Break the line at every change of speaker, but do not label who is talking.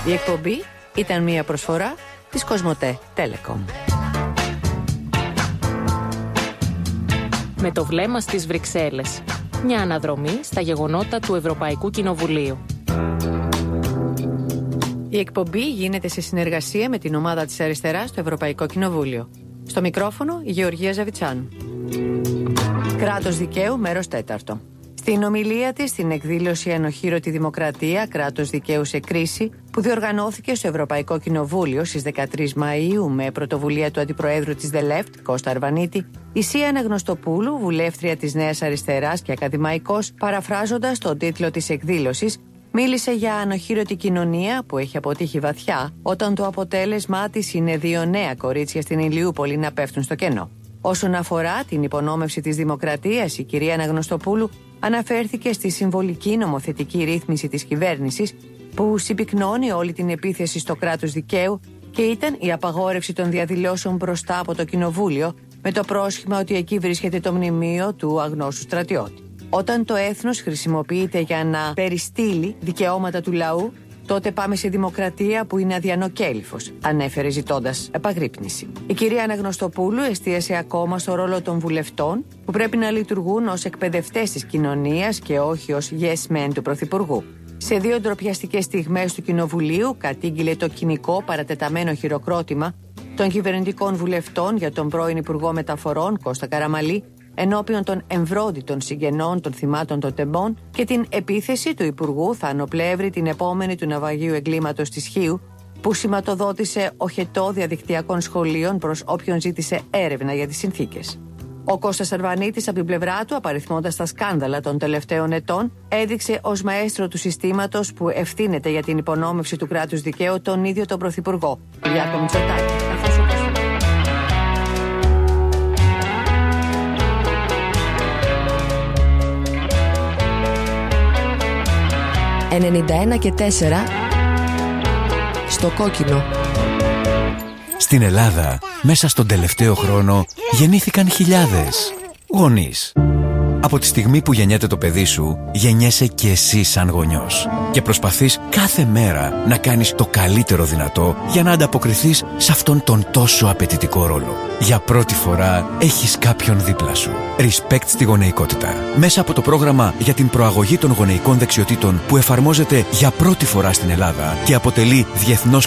Η εκπομπή ήταν μια προσφορά της Κοσμοτέ Telecom.
Με το βλέμμα στις Βρυξέλλες. Μια αναδρομή στα γεγονότα του Ευρωπαϊκού Κοινοβουλίου.
Η εκπομπή γίνεται σε συνεργασία με την ομάδα της αριστεράς στο Ευρωπαϊκό Κοινοβούλιο. Στο μικρόφωνο η Γεωργία Ζαβιτσάνου. Κράτος δικαίου, μέρος 4. Στην ομιλία της στην εκδήλωση «Ανοχήρωτη Δημοκρατία, κράτος δικαίου σε κρίση», που διοργανώθηκε στο Ευρωπαϊκό Κοινοβούλιο στις 13 Μαΐου με πρωτοβουλία του Αντιπροέδρου της The Left, Κώστα Αρβανίτη, η Σία Αναγνωστοπούλου, βουλεύτρια της Νέας Αριστεράς και ακαδημαϊκός, παραφράζοντας τον τίτλο της εκδήλωσης, μίλησε για ανοχήρωτη κοινωνία που έχει αποτύχει βαθιά όταν το αποτέλεσμά της είναι 2 νέα κορίτσια στην Ηλιούπολη να πέφτουν στο κενό. Όσον αφορά την υπονόμευση της δημοκρατίας, η κυρία Αναγνωστοπούλου αναφέρθηκε στη συμβολική νομοθετική ρύθμιση της κυβέρνησης που συμπυκνώνει όλη την επίθεση στο κράτος δικαίου και ήταν η απαγόρευση των διαδηλώσεων μπροστά από το Κοινοβούλιο με το πρόσχημα ότι εκεί βρίσκεται το μνημείο του αγνώστου στρατιώτη. Όταν το έθνος χρησιμοποιείται για να περιστύλει δικαιώματα του λαού, τότε πάμε σε δημοκρατία που είναι αδιανό κέλυφος, ανέφερε ζητώντας επαγρύπνηση. Η κυρία Αναγνωστοπούλου εστίασε ακόμα στο ρόλο των βουλευτών που πρέπει να λειτουργούν ως εκπαιδευτές της κοινωνίας και όχι ως yes men του Πρωθυπουργού. Σε 2 ντροπιαστικές στιγμές του Κοινοβουλίου κατήγγειλε το κοινικό παρατεταμένο χειροκρότημα των κυβερνητικών βουλευτών για τον πρώην Υπουργό Μεταφορών Κώστα Καραμαλή ενώπιον των εμβρόντιτων συγγενών των θυμάτων των τεμπών και την επίθεση του Υπουργού Θάνο Πλεύρη, την επόμενη του ναυαγίου εγκλήματος της Χίου, που σηματοδότησε οχετό διαδικτυακών σχολείων προς όποιον ζήτησε έρευνα για τις συνθήκες. Ο Κώστας Αρβανίτης, από την πλευρά του, απαριθμώντας τα σκάνδαλα των τελευταίων ετών, έδειξε ως μαέστρο του συστήματος που ευθύνεται για την υπονόμευση του κράτους δικαίου τον ίδιο τον Πρωθυπουργό, Κυριάκο Μητσοτάκη.
91 και 4 στο κόκκινο.
Στην Ελλάδα, μέσα στον τελευταίο χρόνο, γεννήθηκαν χιλιάδες γονείς. Από τη στιγμή που γεννιέται το παιδί σου, γεννιέσαι και εσύ σαν γονιός. Και προσπαθείς κάθε μέρα να κάνεις το καλύτερο δυνατό για να ανταποκριθείς σε αυτόν τον τόσο απαιτητικό ρόλο. Για πρώτη φορά έχεις κάποιον δίπλα σου. Respect στη γονεϊκότητα. Μέσα από το πρόγραμμα για την προαγωγή των γονεϊκών δεξιοτήτων που εφαρμόζεται για πρώτη φορά στην Ελλάδα και αποτελεί διεθνώς